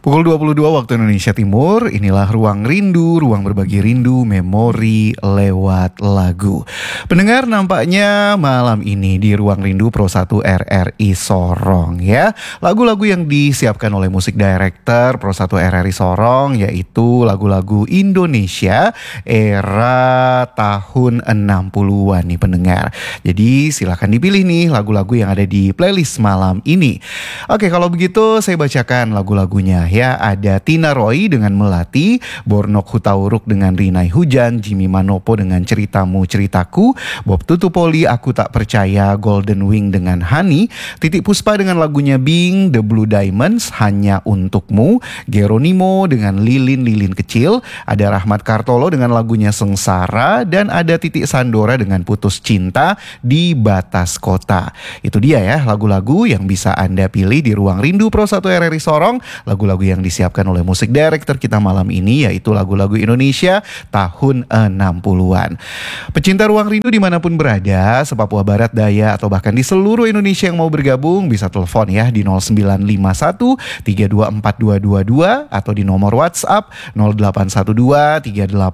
Pukul 22 waktu Indonesia Timur, inilah Ruang Rindu, ruang berbagi rindu, memori lewat lagu. Pendengar, nampaknya malam ini di Ruang Rindu Pro 1 RRI Sorong ya. Lagu-lagu yang disiapkan oleh musik director Pro 1 RRI Sorong yaitu lagu-lagu Indonesia era tahun 60-an nih pendengar. Jadi silakan dipilih nih lagu-lagu yang ada di playlist malam ini. Oke, kalau begitu saya bacakan lagu-lagunya ya. Ada Tina Roy dengan Melati, Bornok Hutauruk dengan Rinai Hujan, Jimmy Manopo dengan Ceritamu Ceritaku, Bob Tutupoli Aku Tak Percaya, Golden Wing dengan Hani, Titik Puspa dengan lagunya Bing, The Blue Diamonds Hanya Untukmu, Geronimo dengan Lilin-Lilin Kecil, ada Rahmat Kartolo dengan lagunya Sengsara, dan ada Titik Sandora dengan Putus Cinta di Batas Kota. Itu dia ya lagu-lagu yang bisa Anda pilih di Ruang Rindu Pro 1 RRI Sorong. Lagu-lagu yang disiapkan oleh musik director kita malam ini yaitu lagu-lagu Indonesia tahun 60-an. Pecinta Ruang Rindu dimanapun berada, se-Papua Barat Daya atau bahkan di seluruh Indonesia yang mau bergabung, bisa telepon ya di 0951 324222 atau di nomor WhatsApp 0812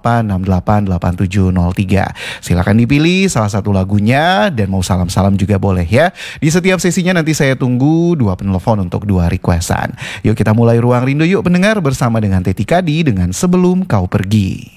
38688703. Silakan dipilih salah satu lagunya dan mau salam-salam juga boleh ya. Di setiap sesinya nanti saya tunggu 2 penelpon untuk 2 requestan. Yuk kita mulai Ruang Rindu yuk pendengar bersama dengan Teti Kadi dengan Sebelum Kau Pergi.